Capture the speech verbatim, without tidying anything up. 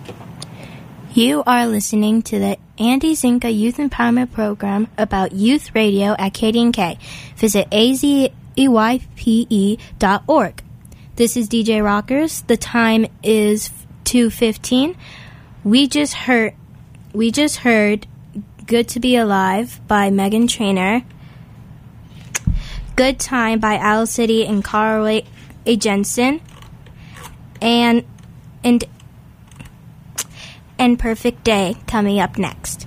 You are listening to the Andy Zinka Youth Empowerment Program about youth radio at K D N K. Visit A Z E Y P E dot org. This is D J Rockers. The time is two fifteen. We just heard we just heard Good to Be Alive by Meghan Trainor. Good Time by Owl City and Carl A. Jensen. And and and Perfect Day coming up next.